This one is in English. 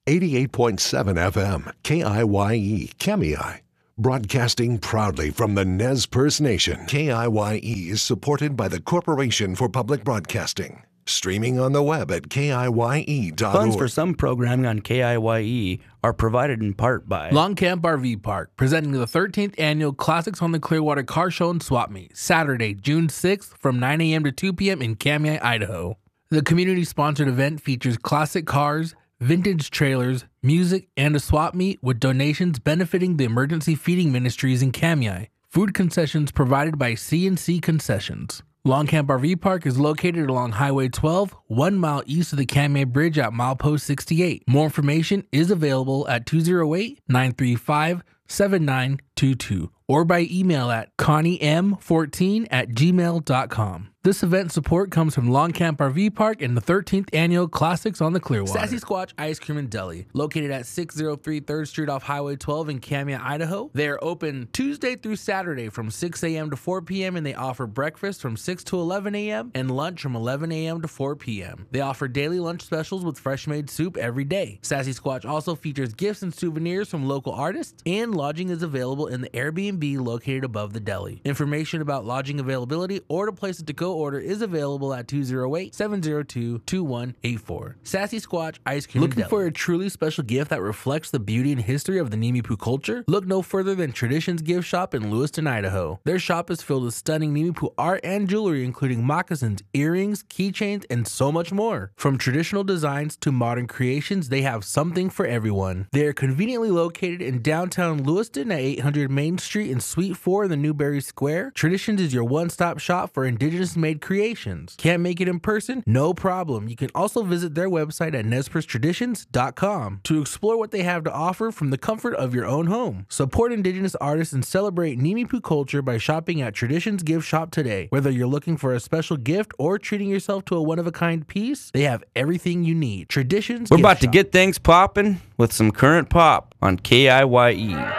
88.7 FM, KIYE, Kemei. Broadcasting proudly from the Nez Perce Nation, KIYE is supported by the Corporation for Public Broadcasting. Streaming on the web at KIYE.org. Funds for some programming on KIYE are provided in part by Long Camp RV Park, presenting the 13th Annual Classics on the Clearwater Car Show and Swap Meet, Saturday, June 6th from 9 a.m. to 2 p.m. in Kemei, Idaho. The community-sponsored event features classic cars, vintage trailers, music, and a swap meet with donations benefiting the emergency feeding ministries in Kemei. Food concessions provided by C&C Concessions. Long Camp RV Park is located along Highway 12, 1 mile east of the Kemei Bridge at milepost 68. More information is available at 208-935-7922 or by email at conniem14@gmail.com. This event support comes from Long Camp RV Park and the 13th Annual Classics on the Clearwater. Sassy Squatch Ice Cream and Deli, located at 603 3rd Street off Highway 12 in Kemei, Idaho. They are open Tuesday through Saturday from 6 a.m. to 4 p.m. and they offer breakfast from 6 to 11 a.m. and lunch from 11 a.m. to 4 p.m. They offer daily lunch specials with fresh-made soup every day. Sassy Squatch also features gifts and souvenirs from local artists, and lodging is available in the Airbnb located above the deli. Information about lodging availability or to place a to-go order is available at 208-702-2184. Sassy Squatch Ice Cream and Deli. Looking for a truly special gift that reflects the beauty and history of the Nimiipuu culture? Look no further than Traditions Gift Shop in Lewiston, Idaho. Their shop is filled with stunning Nimiipuu art and jewelry, including moccasins, earrings, keychains, and so much more. From traditional designs to modern creations, they have something for everyone. They are conveniently located in downtown Lewiston at 800 Main Street in Suite 4 in the Newberry Square. Traditions is your one-stop shop for Indigenous-made creations. Can't make it in person? No problem. You can also visit their website at nezpercetraditions.com to explore what they have to offer from the comfort of your own home. Support Indigenous artists and celebrate Nimiipuu culture by shopping at Traditions Gift Shop today. Whether you're looking for a special gift or treating yourself to a one-of-a-kind piece, they have everything you need. Traditions We're Gift about to Shop. get things popping with some current pop on KIYE.